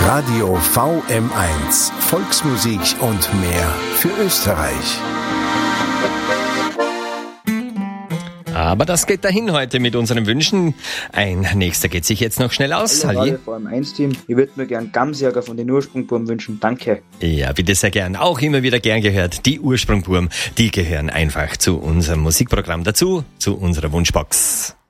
Radio VM1, Volksmusik und mehr für Österreich. Aber das geht dahin heute mit unseren Wünschen. Ein nächster geht sich jetzt noch schnell aus. Hallo Radio VM1-Team, ich würde mir gern Gamsjäger von den Ursprungbuben wünschen. Danke. Ja, bitte sehr gern. Auch immer wieder gern gehört. Die Ursprungbuben, die gehören einfach zu unserem Musikprogramm dazu, zu unserer Wunschbox.